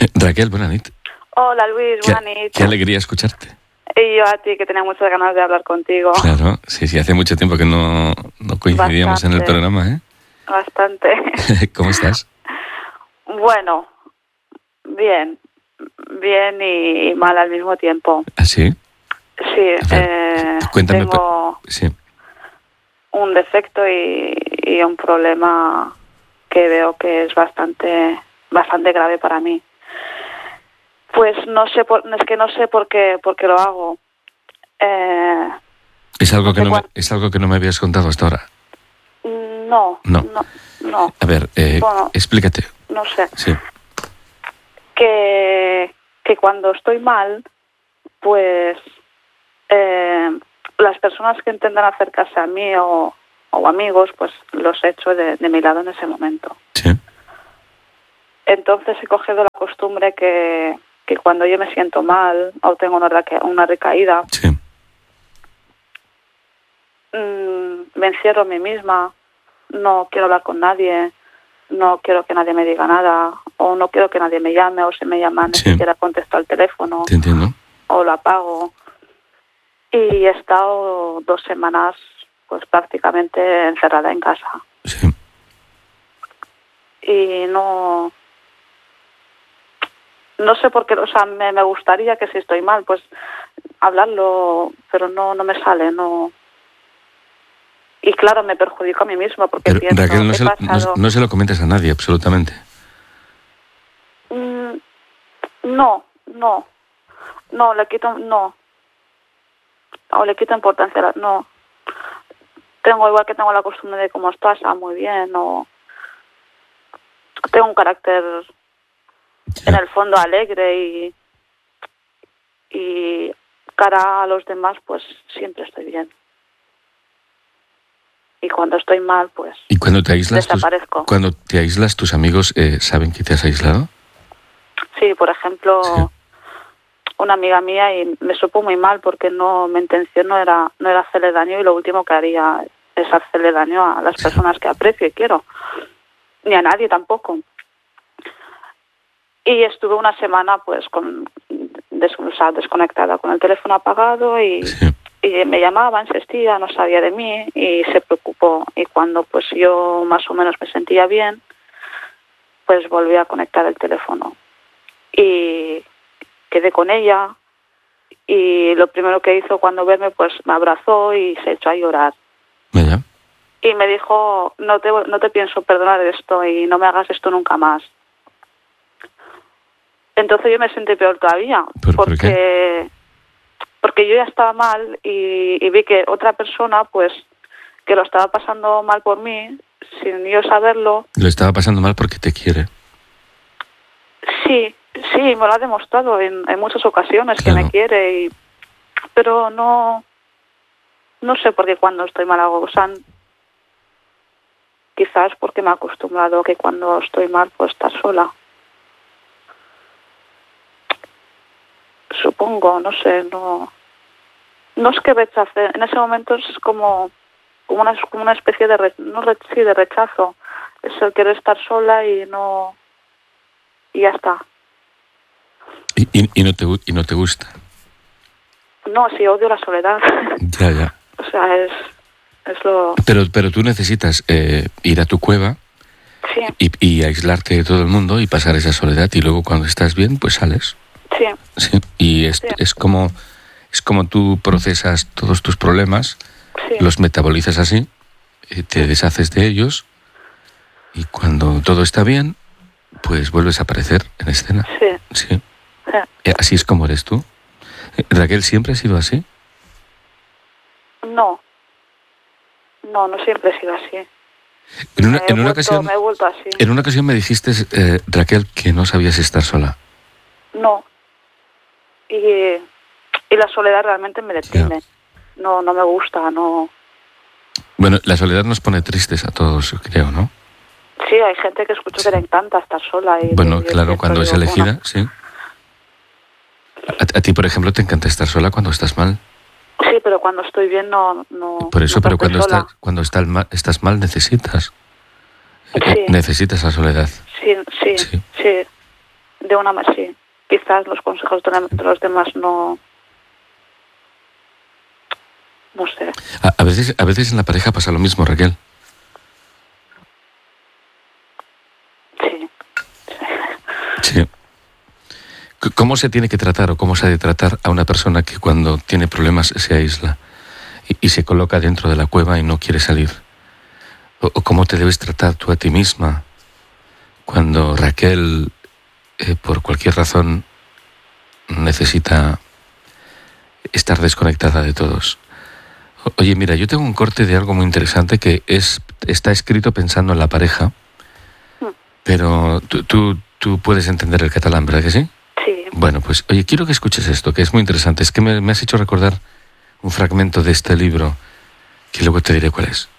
Raquel, buena nit. Hola Luis, buena nit. Qué alegría escucharte. Y yo a ti, que tenía muchas ganas de hablar contigo. Claro, sí, hace mucho tiempo que no coincidíamos en el programa, ¿eh? Bastante. ¿Cómo estás? Bueno, bien y mal al mismo tiempo. ¿Ah, sí? Sí, cuéntame. tengo sí. un defecto y un problema que veo que es bastante grave para mí. Pues no sé por qué lo hago. ¿Es algo que no me habías contado hasta ahora? No. A ver, bueno, explícate. No sé. Sí. Que cuando estoy mal, pues las personas que intentan acercarse a mí o amigos, pues los echo de mi lado en ese momento. Sí. Entonces he cogido la costumbre que cuando yo me siento mal o tengo una recaída, sí, me encierro en mí misma, no quiero hablar con nadie, no quiero que nadie me diga nada, o no quiero que nadie me llame, o si me llaman ni siquiera contesto al teléfono. Te entiendo. O lo apago. Y he estado 2 semanas pues prácticamente encerrada en casa. Sí. Y no sé por qué, o sea, me gustaría que si estoy mal, pues hablarlo, pero no me sale, no. Y claro, me perjudico a mí misma porque pero, pienso Raquel, no se lo comentes a nadie, absolutamente. No, le quito importancia, no. Igual que tengo la costumbre de cómo estás, muy bien, o tengo un carácter en el fondo alegre y cara a los demás, pues siempre estoy bien. Y cuando estoy mal, pues ¿Y cuando te aíslas, desaparezco? Cuando te aíslas, tus amigos saben que te has aislado? Sí, por ejemplo, una amiga mía, y me supo muy mal porque mi intención no era hacerle daño, y lo último que haría es hacerle daño a las personas que aprecio y quiero, ni a nadie tampoco. Y estuve una semana pues desconectada, con el teléfono apagado, y me llamaba, insistía, no sabía de mí y se preocupó. Y cuando pues yo más o menos me sentía bien, pues volví a conectar el teléfono. Y quedé con ella, y lo primero que hizo cuando verme, pues me abrazó y se echó a llorar. ¿Vaya? Y me dijo, no te pienso perdonar esto y no me hagas esto nunca más. Entonces yo me sentí peor todavía, ¿Por qué? Porque yo ya estaba mal y vi que otra persona, pues, que lo estaba pasando mal por mí, sin yo saberlo. Lo estaba pasando mal porque te quiere. Sí, me lo ha demostrado en muchas ocasiones, claro, que me quiere, pero no sé por qué cuando estoy mal hago, quizás porque me he acostumbrado que cuando estoy mal pues estar sola. Supongo, no sé, no es que rechace, en ese momento es como una especie de rechazo, es el querer estar sola y ya está. ¿Y no te gusta? No, sí, odio la soledad. Ya. O sea, es lo... Pero tú necesitas ir a tu cueva, sí, y aislarte de todo el mundo y pasar esa soledad, y luego cuando estás bien, pues sales. Sí. Y es como tú procesas todos tus problemas, los metabolizas así, te deshaces de ellos, y cuando todo está bien, pues vuelves a aparecer en escena. Sí. Así es como eres tú. ¿Raquel siempre ha sido así? No siempre he sido así. En una ocasión me he vuelto así. En una ocasión me dijiste, Raquel, que no sabías estar sola. No. Y la soledad realmente me deprime. No me gusta, no. Bueno, la soledad nos pone tristes a todos, creo, ¿no? Sí, hay gente que escucho que le encanta estar sola. Bueno, claro, cuando es elegida, sí. ¿A ti, por ejemplo, te encanta estar sola cuando estás mal? Sí, pero cuando estoy bien no. Por eso, pero cuando estás mal necesitas. Sí. Necesitas la soledad. Sí. de una manera, sí. Quizás los consejos de los demás no sé. A veces en la pareja pasa lo mismo, Raquel. Sí. ¿Cómo se tiene que tratar o cómo se ha de tratar a una persona que cuando tiene problemas se aísla y se coloca dentro de la cueva y no quiere salir? ¿O cómo te debes tratar tú a ti misma cuando Raquel, por cualquier razón, necesita estar desconectada de todos? Oye, mira, yo tengo un corte de algo muy interesante que está escrito pensando en la pareja, pero tú puedes entender el catalán, ¿verdad que sí? Sí. Bueno, pues, oye, quiero que escuches esto, que es muy interesante. Es que me has hecho recordar un fragmento de este libro, que luego te diré cuál és.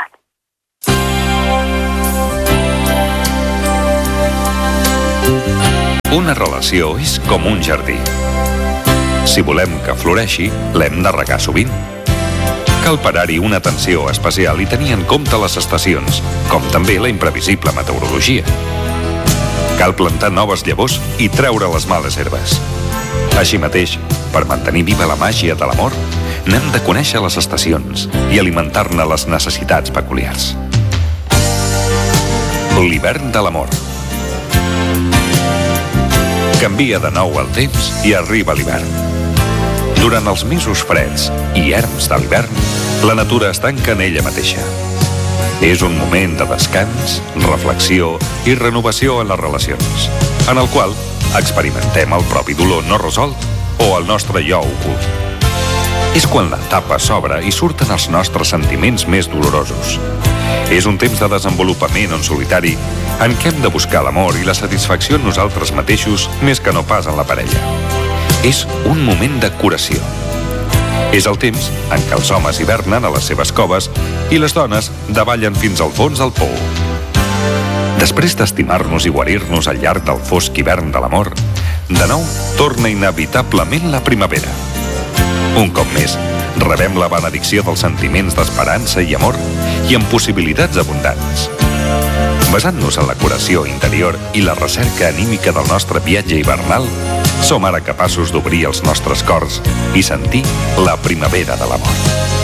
Una relació és com un jardí. Si volem que floreixi, l'hem de regar sovint. Cal parar-hi una atenció especial i tenir en compte les estacions, com també la imprevisible meteorologia. Cal plantar noves llavors i treure les males herbes. Així mateix, per mantenir viva la màgia de l'amor, n'hem de conèixer les estacions i alimentar-ne les necessitats peculiars. L'hivern de l'amor. Canvia de nou el temps i arriba l'hivern. Durant els mesos freds i erms de l'hivern, la natura es tanca en ella mateixa. És un moment de descans, reflexió i renovació en les relacions, en el qual experimentem el propi dolor no resolt o el nostre jo ocult. És quan la tapa s'obre i surten els nostres sentiments més dolorosos. És un temps de desenvolupament en solitari en què hem de buscar l'amor i la satisfacció en nosaltres mateixos més que no pas en la parella. És un moment de curació. És el temps en què els homes hivernen a les seves coves i les dones davallen fins al fons del pou. Després d'estimar-nos i guarir-nos al llarg del fosc hivern de l'amor, de nou torna inevitablement la primavera. Un cop més, rebem la benedicció dels sentiments d'esperança i amor i amb possibilitats abundants. Basant-nos en la curació interior i la recerca anímica del nostre viatge hivernal, som ara capaços d'obrir els nostres cors i sentir la primavera de l'amor.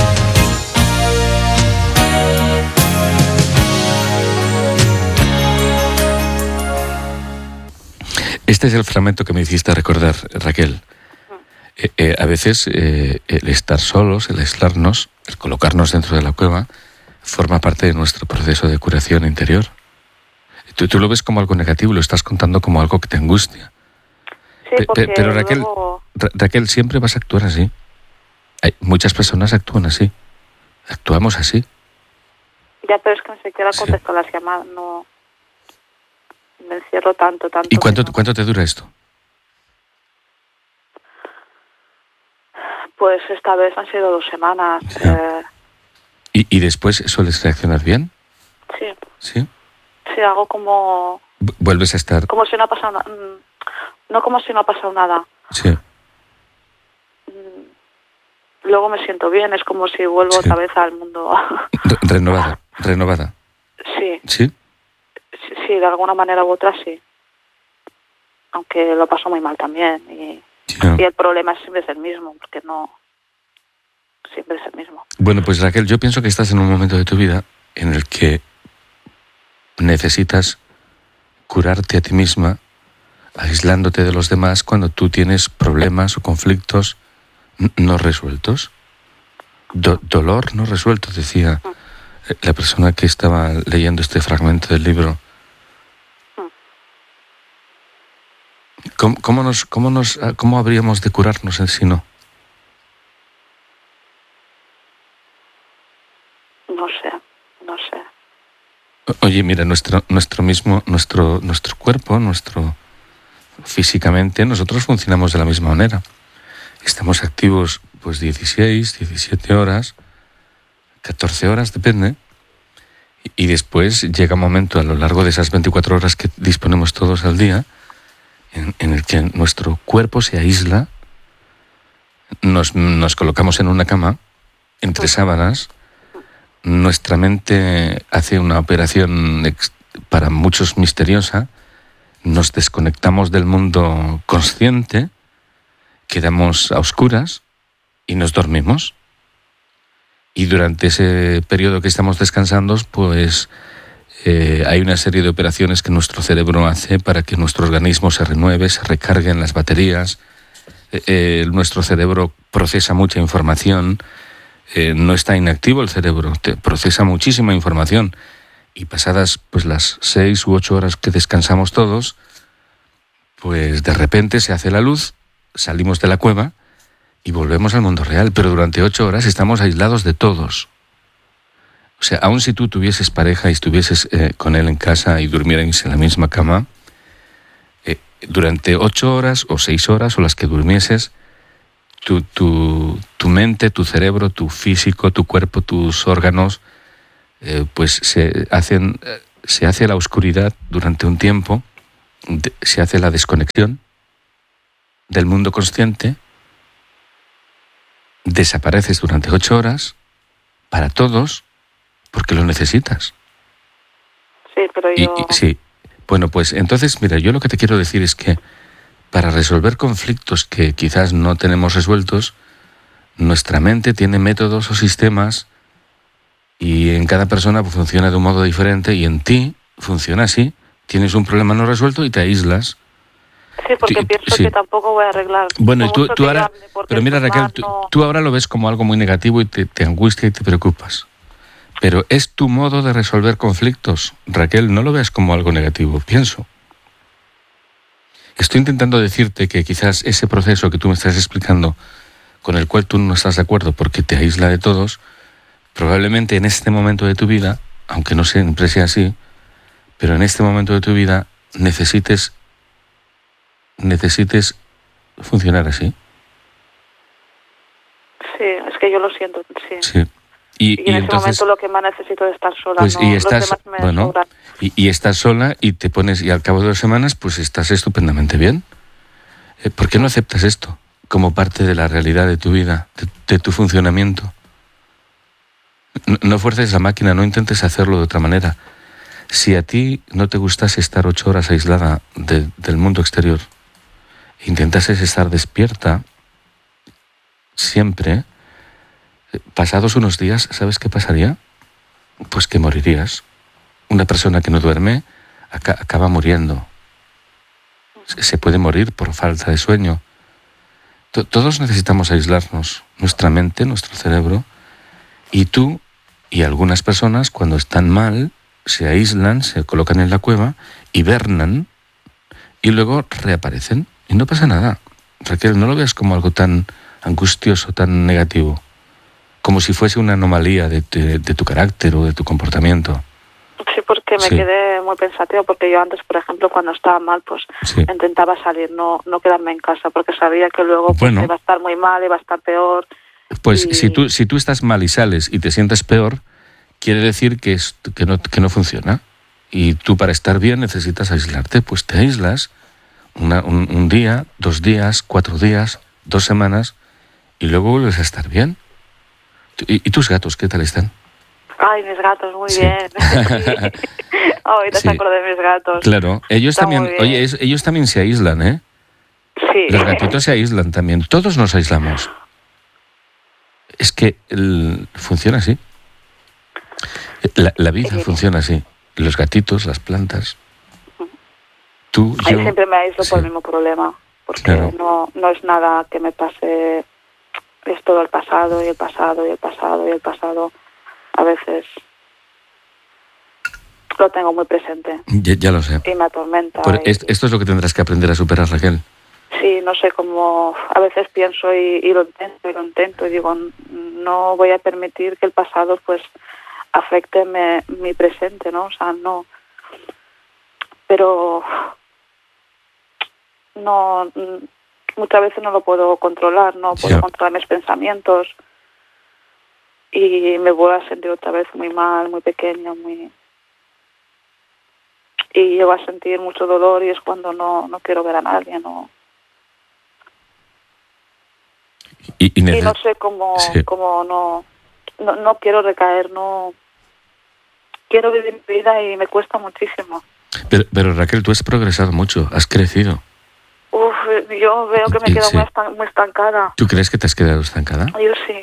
Este es el fragmento que me hiciste recordar, Raquel. A veces el estar solos, el aislarnos, el colocarnos dentro de la cueva, forma parte de nuestro proceso de curación interior. Tú lo ves como algo negativo, lo estás contando como algo que te angustia. Sí, pero Raquel, luego... Raquel, siempre vas a actuar así. Muchas personas actúan así. Actuamos así. Ya, pero es que ni siquiera contesto las llamadas, no... Me encierro tanto. ¿Y cuánto te dura esto? Pues esta vez han sido 2 semanas. ¿Y después sueles reaccionar bien? Sí. ¿Sí? Sí, hago como... ¿Vuelves a estar...? Como si no ha pasado nada. No como si no ha pasado nada. Sí. Luego me siento bien, es como si vuelvo otra vez al mundo. Renovada. Sí. ¿Sí? Sí, de alguna manera u otra sí. Aunque lo paso muy mal también. Y el problema siempre es el mismo, porque no... Siempre es el mismo. Bueno, pues Raquel, yo pienso que estás en un momento de tu vida en el que necesitas curarte a ti misma, aislándote de los demás cuando tú tienes problemas o conflictos no resueltos. Dolor no resuelto, decía la persona que estaba leyendo este fragmento del libro. ¿Cómo habríamos de curarnos si no? No sé. Oye, mira, nuestro cuerpo, físicamente, nosotros funcionamos de la misma manera. Estamos activos pues 16, 17 horas, 14 horas, depende. Y después llega un momento a lo largo de esas 24 horas que disponemos todos al día, en el que nuestro cuerpo se aísla, nos colocamos en una cama, entre sábanas, nuestra mente hace una operación para muchos misteriosa, nos desconectamos del mundo consciente, quedamos a oscuras y nos dormimos. Y durante ese periodo que estamos descansando, pues hay una serie de operaciones que nuestro cerebro hace para que nuestro organismo se renueve, se recarguen las baterías. Nuestro cerebro procesa mucha información, no está inactivo el cerebro, procesa muchísima información. Y pasadas pues las 6 u 8 horas que descansamos todos, pues de repente se hace la luz, salimos de la cueva y volvemos al mundo real, pero durante 8 horas estamos aislados de todos. O sea, aun si tú tuvieses pareja y estuvieses con él en casa y durmierais en la misma cama, durante 8 horas o 6 horas o las que durmieses, tu mente, tu cerebro, tu físico, tu cuerpo, tus órganos, pues se hace la oscuridad durante un tiempo, se hace la desconexión del mundo consciente, desapareces durante 8 horas para todos porque lo necesitas. Sí, pero yo... sí. Bueno, pues entonces, mira, yo lo que te quiero decir es que para resolver conflictos que quizás no tenemos resueltos, nuestra mente tiene métodos o sistemas y en cada persona funciona de un modo diferente y en ti funciona así. Tienes un problema no resuelto y te aíslas. Sí, porque pienso que tampoco voy a arreglar. Bueno, y tú ahora... Pero mira, Raquel, tú ahora lo ves como algo muy negativo y te angustia y te preocupas. Pero es tu modo de resolver conflictos. Raquel, no lo veas como algo negativo, pienso. Estoy intentando decirte que quizás ese proceso que tú me estás explicando, con el cual tú no estás de acuerdo porque te aísla de todos, probablemente en este momento de tu vida, aunque no siempre sea así, pero en este momento de tu vida necesites funcionar así. Sí, es que yo lo siento, sí. Sí. Y en ese momento lo que más necesito es estar sola, pues, no, y estás, los demás me sobran. Y estás sola y te pones, y al cabo de 2 semanas, pues estás estupendamente bien. ¿Por qué no aceptas esto como parte de la realidad de tu vida, de tu funcionamiento? No fuerces la máquina, no intentes hacerlo de otra manera. Si a ti no te gustase estar 8 horas aislada del mundo exterior, intentases estar despierta siempre, pasados unos días, ¿sabes qué pasaría? Pues que morirías. Una persona que no duerme acaba muriendo. Se puede morir por falta de sueño. Todos necesitamos aislarnos, nuestra mente, nuestro cerebro, y tú y algunas personas cuando están mal se aíslan, se colocan en la cueva, hibernan y luego reaparecen y no pasa nada. Raquel, no lo veas como algo tan angustioso, tan negativo, como si fuese una anomalía de tu carácter o de tu comportamiento. Sí, porque me quedé muy pensativa, porque yo antes, por ejemplo, cuando estaba mal, pues intentaba salir, no quedarme en casa, porque sabía que luego pues, iba a estar muy mal, iba a estar peor. Pues si tú estás mal y sales y te sientes peor, quiere decir que no funciona. Y tú para estar bien necesitas aislarte, pues te aíslas un día, 2 días, 4 días, 2 semanas, y luego vuelves a estar bien. ¿Y tus gatos qué tal están? Ay, mis gatos, muy bien. Ahorita se acordé de mis gatos. Claro, ellos también, oye, ellos también se aíslan, ¿eh? Sí. Los gatitos se aíslan también, todos nos aislamos. Es que funciona así. La vida funciona así. Los gatitos, las plantas. Tú, yo... siempre me aíslo por el mismo problema, porque no es nada que me pase, es todo el pasado y el pasado y el pasado y el pasado. A veces lo tengo muy presente. Ya lo sé. Y me atormenta. Esto es lo que tendrás que aprender a superar, Raquel. Sí, no sé cómo... A veces pienso y lo intento y digo, no voy a permitir que el pasado pues afecte mi presente, ¿no? O sea, no... Pero no... Muchas veces no lo puedo controlar, no puedo controlar mis pensamientos y me vuelvo a sentir otra vez muy mal, muy pequeña, y llego a sentir mucho dolor y es cuando no quiero ver a nadie, ¿no? Y no sé cómo no quiero recaer, no quiero vivir mi vida y me cuesta muchísimo. Pero Raquel, tú has progresado mucho, has crecido. Uf, yo veo que me quedo muy estancada. ¿Tú crees que te has quedado estancada? Yo sí.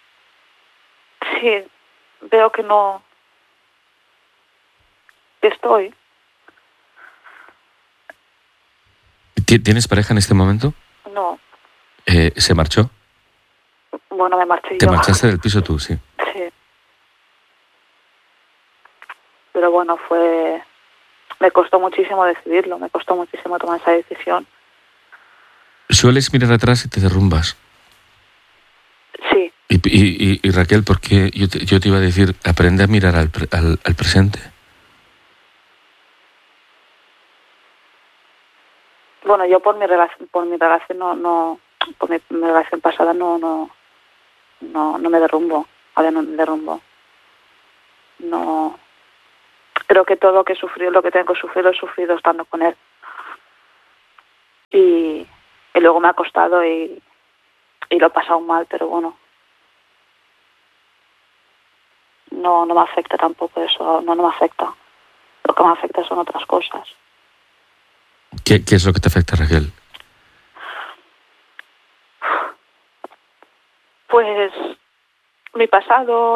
Sí, veo que no... Estoy. ¿Tienes pareja en este momento? No. ¿Se marchó? Bueno, me marché yo. ¿Te marchaste del piso tú, sí? Sí. Pero bueno, me costó muchísimo decidirlo, me costó muchísimo tomar esa decisión. ¿Sueles mirar atrás y te derrumbas? Sí. Y Raquel, porque yo te iba a decir, aprende a mirar al presente. Bueno, yo por mi relación pasada no me derrumbo, ahora no me derrumbo. No, creo que todo lo que he sufrido, lo que tengo que sufrir, lo he sufrido estando con él. Y luego me ha costado y lo he pasado mal, pero bueno. No me afecta tampoco eso, no me afecta. Lo que me afecta son otras cosas. ¿Qué es lo que te afecta, Raquel? Pues mi pasado,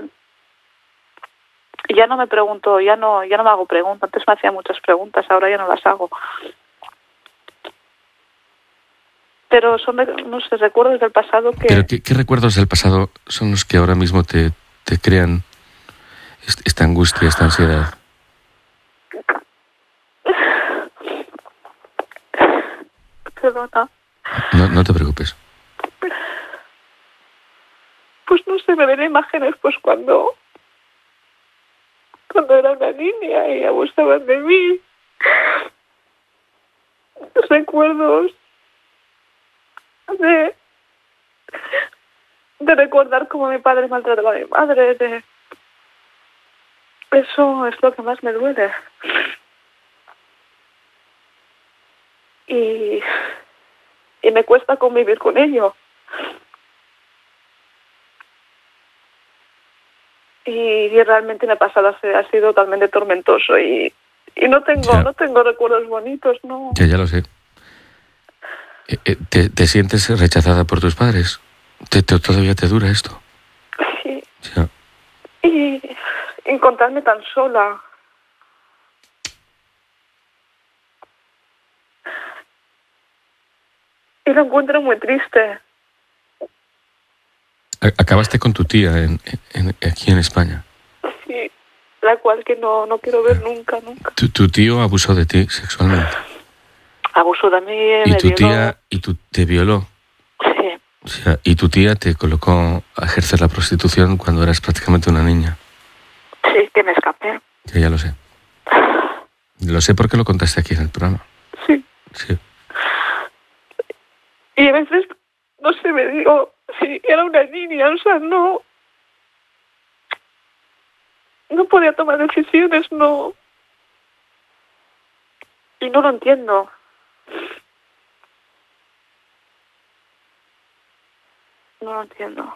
ya no me pregunto, ya no me hago preguntas. Antes me hacía muchas preguntas, ahora ya no las hago. Pero son, no sé, recuerdos del pasado que... ¿Pero qué recuerdos del pasado son los que ahora mismo te crean esta angustia, esta ansiedad? Perdona. No te preocupes. Pues no sé, me ven imágenes pues cuando era una niña y abusaban de mí. Recuerdos de recordar cómo mi padre maltrataba a mi madre. Eso es lo que más me duele. Y me cuesta convivir con ello. Y realmente me ha pasado, ha sido totalmente tormentoso y no tengo recuerdos bonitos, ¿no? Ya lo sé. ¿Te sientes rechazada por tus padres? ¿Todavía te dura esto? Sí. Ya. Y encontrarme tan sola. Y lo encuentro muy triste. Acabaste con tu tía aquí en España. Sí, la cual que no quiero ver nunca. Tu tío abusó de ti sexualmente. Abusó de mí, y tu tía te violó. Sí. O sea, y tu tía te colocó a ejercer la prostitución cuando eras prácticamente una niña. Sí, que me escapé. Ya lo sé. Lo sé porque lo contaste aquí en el programa. Sí. Y a veces, no sé, me digo, si era una niña, o sea, no podía tomar decisiones, no. Y no lo entiendo. No lo entiendo.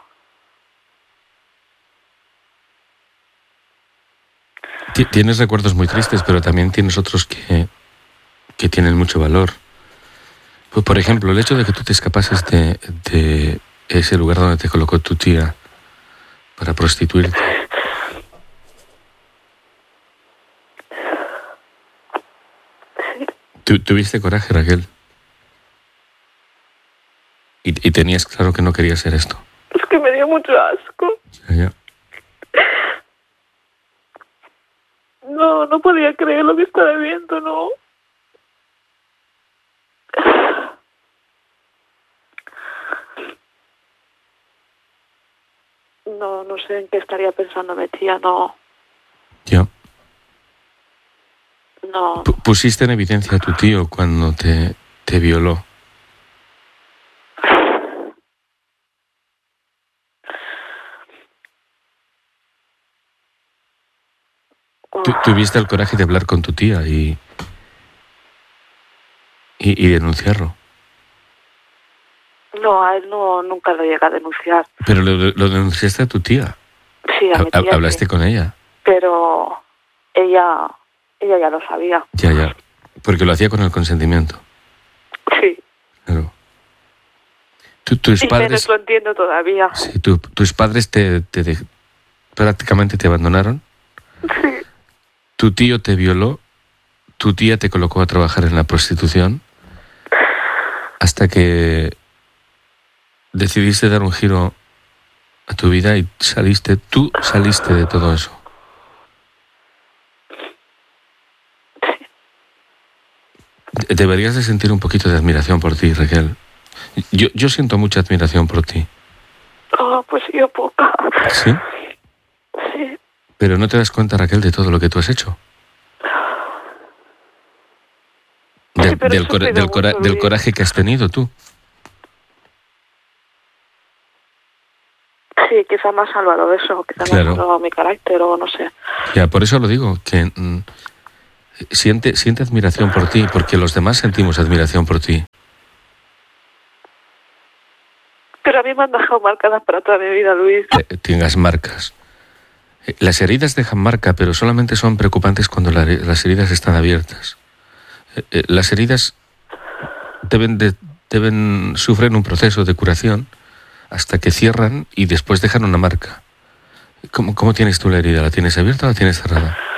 Tienes recuerdos muy tristes, pero también tienes otros que tienen mucho valor. Pues, por ejemplo, el hecho de que tú te escapases de ese lugar donde te colocó tu tía para prostituirte. ¿Tuviste coraje, Raquel? Y tenías claro que no querías hacer esto. Es que me dio mucho asco. Ya. No podía creer lo que estaba viendo, no. No sé en qué estaría pensando mi tía, no. Ya. No. ¿Pusiste en evidencia a tu tío cuando te violó? ¿Tuviste el coraje de hablar con tu tía y denunciarlo? No, a él nunca lo llegué a denunciar. ¿Pero lo denunciaste a tu tía? Sí, a mi tía. ¿Hablaste con ella? Pero ella Ella ya lo sabía. Ya. Porque lo hacía con el consentimiento. Sí. Claro. Tus padres... lo entiendo todavía. Sí, tus padres prácticamente te abandonaron. Sí. Tu tío te violó. Tu tía te colocó a trabajar en la prostitución. Hasta que decidiste dar un giro a tu vida y tú saliste de todo eso. Deberías de sentir un poquito de admiración por ti, Raquel. Yo siento mucha admiración por ti. Pues yo poca. ¿Sí? Sí. Pero no te das cuenta, Raquel, de todo lo que tú has hecho. Del coraje que has tenido tú. Sí, quizá me ha salvado eso, quizá me ha salvado mi carácter o no sé. Ya, por eso lo digo, que siente admiración por ti, porque los demás sentimos admiración por ti. Pero a mí me han dejado marcadas para toda mi vida, Luis. Tengas marcas. Las heridas dejan marca, pero solamente son preocupantes cuando las heridas están abiertas. Las heridas sufren un proceso de curación hasta que cierran y después dejan una marca. ¿Cómo tienes tú la herida? ¿La tienes abierta o la tienes cerrada?